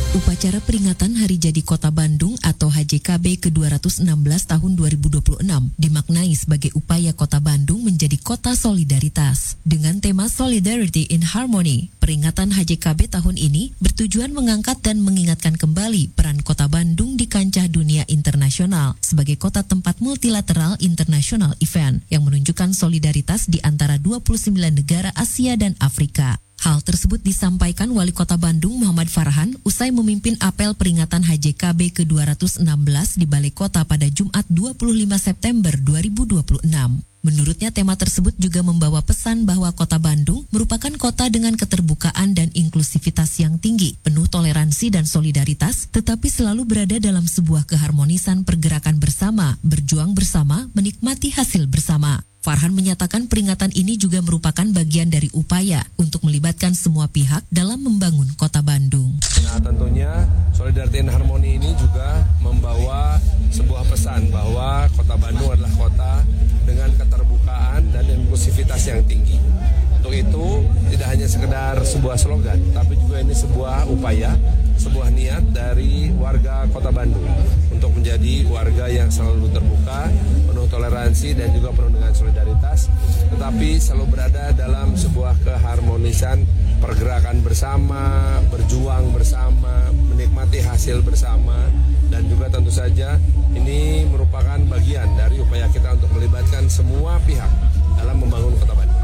Upacara peringatan Hari Jadi Kota Bandung atau HJKB ke-216 tahun 2026 dimaknai sebagai upaya Kota Bandung menjadi kota solidaritas. Dengan tema Solidarity in Harmony, peringatan HJKB tahun ini bertujuan mengangkat dan mengingatkan kembali peran Kota Bandung di kancah dunia internasional sebagai kota tempat multilateral international event yang menunjukkan solidaritas di antara 29 negara Asia dan Afrika. Hal tersebut disampaikan Wali Kota Bandung Muhammad Farhan usai memimpin apel peringatan HJKB ke-216 di Balai Kota pada Jumat 25 September 2026. Menurutnya tema tersebut juga membawa pesan bahwa Kota Bandung merupakan kota dengan keterbukaan dan inklusivitas yang tinggi, penuh toleransi dan solidaritas, tetapi selalu berada dalam sebuah keharmonisan pergerakan bersama, berjuang bersama, menikmati hasil bersama. Farhan menyatakan peringatan ini juga merupakan bagian dari upaya untuk melibatkan semua pihak dalam membangun Kota Bandung. Nah, tentunya Solidarity and Harmony ini juga membawa sebuah pesan bahwa Kota Bandung adalah kota dengan keterbukaan dan inklusivitas yang tinggi. Untuk itu, tidak hanya sekedar sebuah slogan, tapi juga ini sebuah upaya, sebuah niat dari warga Kota Bandung untuk menjadi warga yang selalu terbuka, penuh toleransi dan juga penuh dengan solidaritas, tetapi selalu berada dalam sebuah keharmonisan pergerakan bersama, berjuang bersama, menikmati hasil bersama, dan juga tentu saja ini merupakan bagian dari upaya kita untuk melibatkan semua pihak dalam membangun Kota Bandung.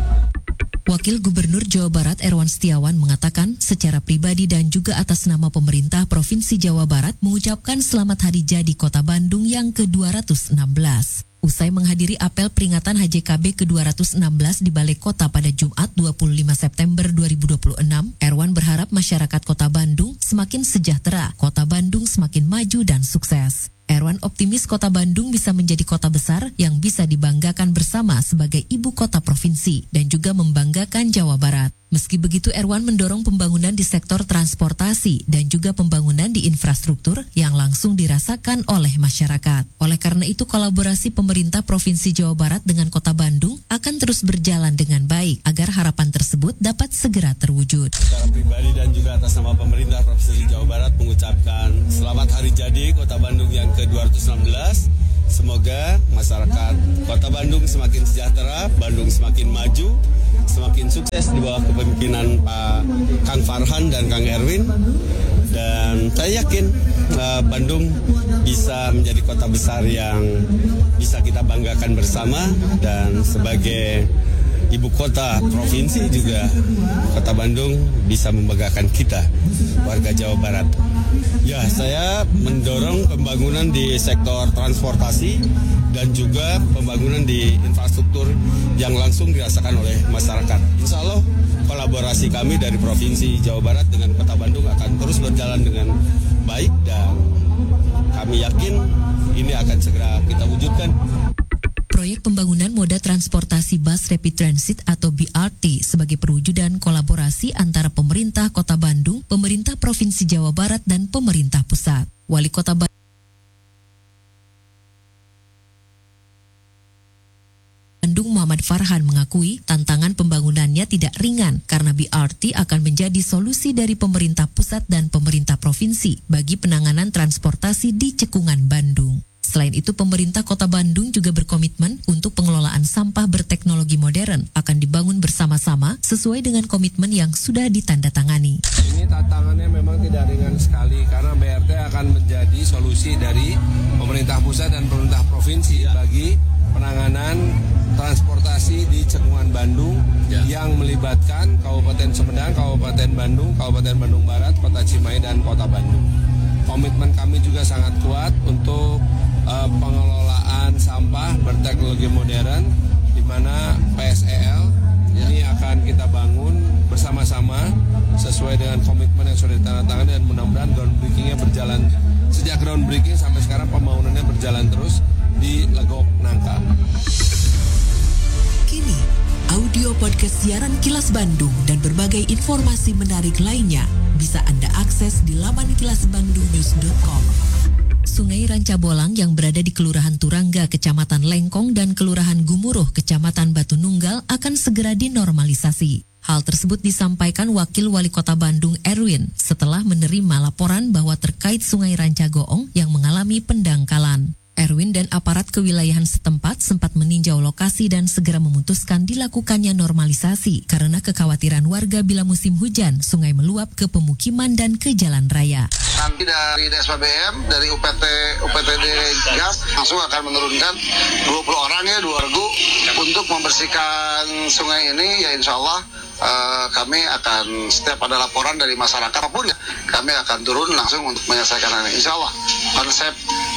Wakil Gubernur Jawa Barat Erwan Setiawan mengatakan secara pribadi dan juga atas nama pemerintah Provinsi Jawa Barat mengucapkan selamat hari jadi Kota Bandung yang ke-216. Usai menghadiri apel peringatan HJKB ke-216 di Balai Kota pada Jumat 25 September 2026, Erwan berharap masyarakat Kota Bandung semakin sejahtera, Kota Bandung semakin maju dan sukses. Erwan optimis Kota Bandung bisa menjadi kota besar yang bisa dibanggakan bersama sebagai ibu kota provinsi dan juga membanggakan Jawa Barat. Meski begitu, Erwan mendorong pembangunan di sektor transportasi dan juga pembangunan di infrastruktur yang langsung dirasakan oleh masyarakat. Oleh karena itu, kolaborasi pemerintah Provinsi Jawa Barat dengan Kota Bandung akan terus berjalan dengan baik agar harapan tersebut dapat segera terwujud. Secara pribadi dan juga atas nama pemerintah Provinsi Jawa Barat mengucapkan selamat hari jadi Kota Bandung yang ke-216. Semoga masyarakat Kota Bandung semakin sejahtera, Bandung semakin maju, semakin sukses di bawah kepemimpinan Pak Kang Farhan dan Kang Erwin. Dan saya yakin Bandung bisa menjadi kota besar yang bisa kita banggakan bersama, dan sebagai ibu kota provinsi juga Kota Bandung bisa membanggakan kita, warga Jawa Barat. Ya, saya mendorong pembangunan di sektor transportasi dan juga pembangunan di infrastruktur yang langsung dirasakan oleh masyarakat. Insya Allah kolaborasi kami dari Provinsi Jawa Barat dengan Kota Bandung akan terus berjalan dengan baik, dan kami yakin ini akan segera kita wujudkan. Proyek pembangunan moda transportasi bus rapid transit atau BRT sebagai perwujudan kolaborasi antara pemerintah Kota Bandung, pemerintah Provinsi Jawa Barat, dan pemerintah pusat. Wali Kota Bandung Muhammad Farhan mengakui tantangan pembangunannya tidak ringan karena BRT akan menjadi solusi dari pemerintah pusat dan pemerintah provinsi bagi penanganan transportasi di cekungan Bandung. Selain itu, pemerintah Kota Bandung juga berkomitmen untuk pengelolaan sampah berteknologi modern akan dibangun bersama-sama sesuai dengan komitmen yang sudah ditandatangani. Ini tantangannya memang tidak ringan sekali karena BRT akan menjadi solusi dari pemerintah pusat dan pemerintah provinsi bagi penanganan transportasi di cekungan Bandung yang melibatkan Kabupaten Sumedang, Kabupaten Bandung, Kabupaten Bandung Barat, Kota Cimahi, dan Kota Bandung. Komitmen kami juga sangat kuat untuk pengelolaan sampah berteknologi modern, di mana PSEL ini akan kita bangun bersama-sama sesuai dengan komitmen yang sudah ditandatangani, dan mudah-mudahan groundbreakingnya berjalan. Sejak groundbreaking sampai sekarang pembangunannya berjalan terus di Legok Nangka. Kini, audio podcast siaran Kilas Bandung dan berbagai informasi menarik lainnya bisa Anda akses di laman kilasbandungnews.com. Sungai Rancabolang yang berada di Kelurahan Turangga, Kecamatan Lengkong, dan Kelurahan Gumuruh, Kecamatan Batu Nunggal akan segera dinormalisasi. Hal tersebut disampaikan Wakil Wali Kota Bandung Erwin setelah menerima laporan bahwa terkait Sungai Rancagoong yang mengalami pendangkalan. Erwin dan aparat kewilayahan setempat sempat meninjau lokasi dan segera memutuskan dilakukannya normalisasi karena kekhawatiran warga bila musim hujan sungai meluap ke pemukiman dan ke jalan raya. Nanti dari DSPBM, dari UPTD Gas langsung akan menurunkan 20 orang ya, 2 regu untuk membersihkan sungai ini ya, insya Allah kami akan setiap ada laporan dari masyarakat apapun ya, kami akan turun langsung untuk menyelesaikan ini. Insya Allah konsep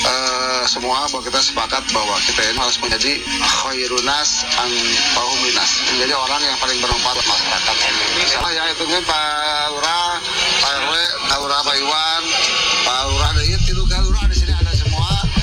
semua bahwa kita sepakat bahwa kita ini harus menjadi khairunas an fauminas, menjadi orang yang paling bermanfaat buat masyarakat. Insya Allah ya, itu nih Pak Lurah, Pak RW, Pak Lurah, Pak Iwan, Pak Lurah, tiga Lurah di sini ada semua.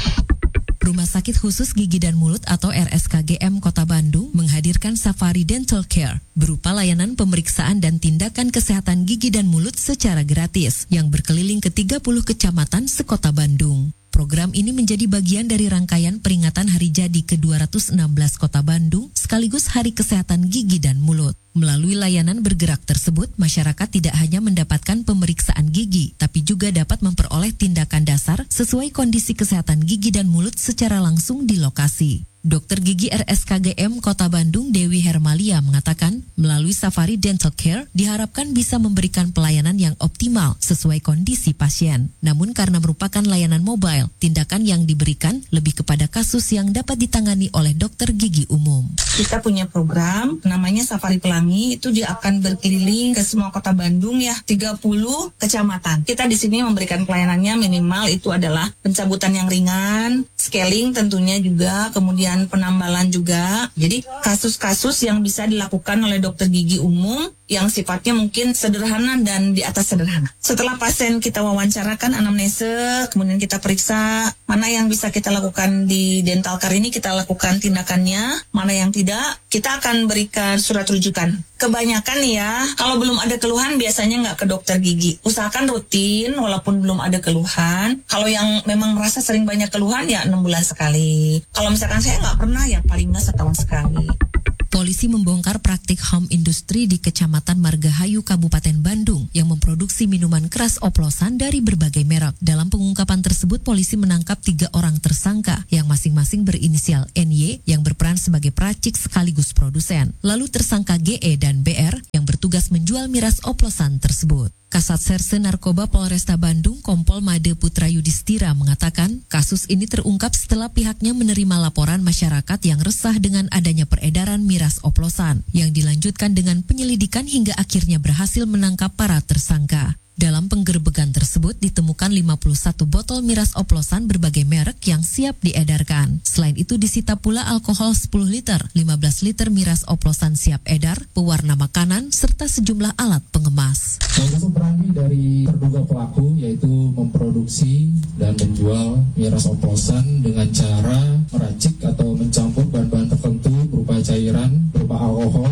Rumah Sakit Khusus Gigi dan Mulut atau RSKGM Kota Bandung menghadirkan Safari Dental Care berupa layanan pemeriksaan dan tindakan kesehatan gigi dan mulut secara gratis yang berkeliling ke 30 kecamatan sekota Bandung. Program ini menjadi bagian dari rangkaian peringatan Hari Jadi ke-216 Kota Bandung sekaligus Hari Kesehatan Gigi dan Mulut. Melalui layanan bergerak tersebut, masyarakat tidak hanya mendapatkan pemeriksaan gigi, tapi juga dapat memperoleh tindakan dasar sesuai kondisi kesehatan gigi dan mulut secara langsung di lokasi. Dokter Gigi RSKGM Kota Bandung Dewi Hermalia mengatakan, melalui Safari Dental Care diharapkan bisa memberikan pelayanan yang optimal sesuai kondisi pasien. Namun karena merupakan layanan mobile, tindakan yang diberikan lebih kepada kasus yang dapat ditangani oleh dokter gigi umum. Kita punya program namanya Safari Pelangi, itu dia akan berkeliling ke semua kota Bandung ya, 30 kecamatan. Kita di sini memberikan pelayanannya minimal itu adalah pencabutan yang ringan, scaling tentunya juga, kemudian penambalan juga. Jadi kasus-kasus yang bisa dilakukan oleh dokter gigi umum yang sifatnya mungkin sederhana dan di atas sederhana. Setelah pasien kita wawancarakan anamnese, kemudian kita periksa mana yang bisa kita lakukan di dental care ini, kita lakukan tindakannya, mana yang tidak, kita akan berikan surat rujukan. Kebanyakan ya, kalau belum ada keluhan biasanya nggak ke dokter gigi. Usahakan rutin walaupun belum ada keluhan. Kalau yang memang merasa sering banyak keluhan ya 6 bulan sekali. Kalau misalkan saya nggak pernah ya paling nggak setahun sekali. Polisi membongkar praktik home industri di Kecamatan Margahayu, Kabupaten Bandung yang memproduksi minuman keras oplosan dari berbagai merek. Dalam pengungkapan tersebut, polisi menangkap 3 orang tersangka yang masing-masing berinisial NY yang berperan sebagai peracik sekaligus produsen. Lalu tersangka GE dan BR yang bertugas menjual miras oplosan tersebut. Kasat Serse Narkoba Polresta Bandung Kompol Made Putra Yudhistira mengatakan kasus ini terungkap setelah pihaknya menerima laporan masyarakat yang resah dengan adanya peredaran miras oplosan yang dilanjutkan dengan penyelidikan hingga akhirnya berhasil menangkap para tersangka. Dalam penggerbekan tersebut ditemukan 51 botol miras oplosan berbagai merek yang siap diedarkan. Selain itu disita pula alkohol 10 liter, 15 liter miras oplosan siap edar, pewarna makanan, serta sejumlah alat pengemas. Modus operandi dari terduga pelaku yaitu memproduksi dan menjual miras oplosan dengan cara meracik atau mencampur bahan-bahan tertentu berupa cairan, berupa alkohol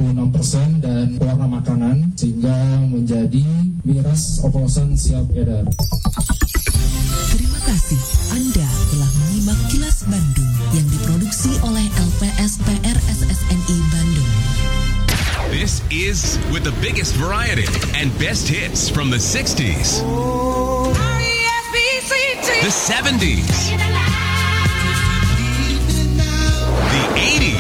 96% dan pewarna makanan sehingga menjadi miras oplosan siap edar. Terima kasih Anda telah menyimak Kilas Bandung yang diproduksi oleh LPSPR SSNI Bandung. This is with the biggest variety and best hits from the 60s, the 70s, the 80s,